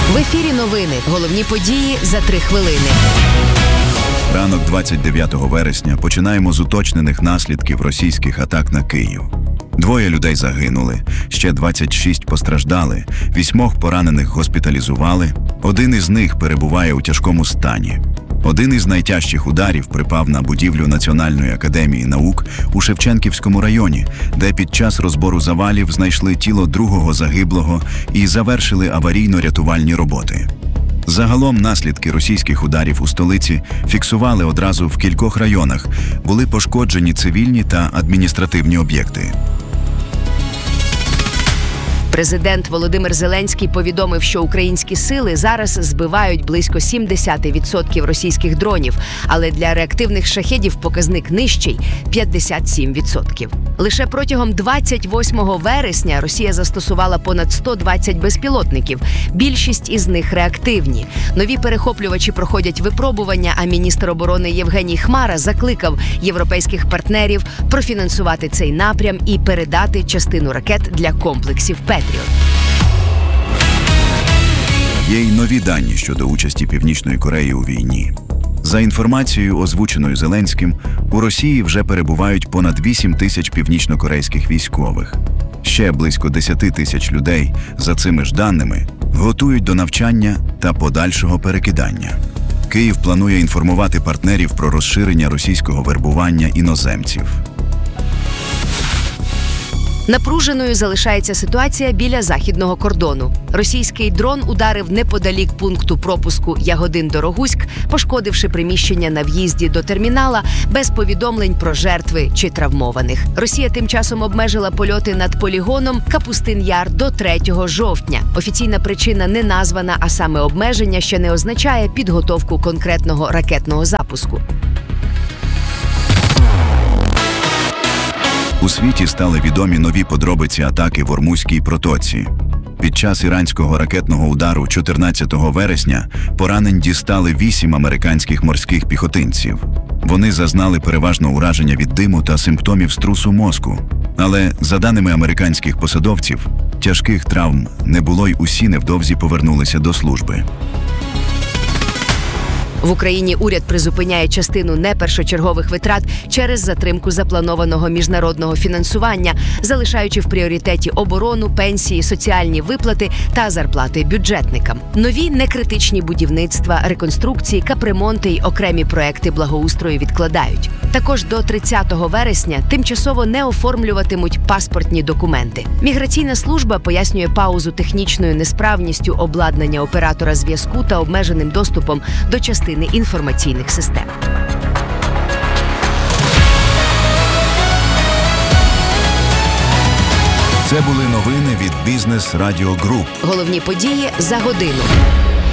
В ефірі новини. Головні події за 3 хвилини. Ранок 29 вересня починаємо з уточнених наслідків російських атак на Київ. 2 людей загинули, ще 26 постраждали, 8 поранених госпіталізували, 1 із них перебуває у тяжкому стані. Один із найтяжчих ударів припав на будівлю Національної академії наук у Шевченківському районі, де під час розбору завалів знайшли тіло 2-го загиблого і завершили аварійно-рятувальні роботи. Загалом наслідки російських ударів у столиці фіксували одразу в кількох районах, були пошкоджені цивільні та адміністративні об'єкти. Президент Володимир Зеленський повідомив, що українські сили зараз збивають близько 70% російських дронів, але для реактивних шахедів показник нижчий – 57%. Лише протягом 28 вересня Росія застосувала понад 120 безпілотників, більшість із них реактивні. Нові перехоплювачі проходять випробування, а міністр оборони Євгеній Хмара закликав європейських партнерів профінансувати цей напрям і передати частину ракет для комплексів «Петріот». Є й нові дані щодо участі Північної Кореї у війні. За інформацією, озвученою Зеленським, у Росії вже перебувають понад 8 тисяч північнокорейських військових. Ще близько 10 тисяч людей, за цими ж даними, готують до навчання та подальшого перекидання. Київ планує інформувати партнерів про розширення російського вербування іноземців. Напруженою залишається ситуація біля західного кордону. Російський дрон ударив неподалік пункту пропуску Ягодин-Дорогуськ, пошкодивши приміщення на в'їзді до термінала без повідомлень про жертви чи травмованих. Росія тим часом обмежила польоти над полігоном Капустин-Яр до 3 жовтня. Офіційна причина не названа, а саме обмеження ще не означає підготовку конкретного ракетного запуску. У світі стали відомі нові подробиці атаки в Ормузькій протоці. Під час іранського ракетного удару 14 вересня поранень дістали 8 американських морських піхотинців. Вони зазнали переважно ураження від диму та симптомів струсу мозку. Але, за даними американських посадовців, тяжких травм не було й усі невдовзі повернулися до служби. В Україні уряд призупиняє частину непершочергових витрат через затримку запланованого міжнародного фінансування, залишаючи в пріоритеті оборону, пенсії, соціальні виплати та зарплати бюджетникам. Нові некритичні будівництва, реконструкції, капремонти й окремі проекти благоустрою відкладають. Також до 30 вересня тимчасово не оформлюватимуть паспортні документи. Міграційна служба пояснює паузу технічною несправністю обладнання оператора зв'язку та обмеженим доступом до частини інформаційних систем. Це були новини від Бізнес Радіо Груп. Головні події за годину.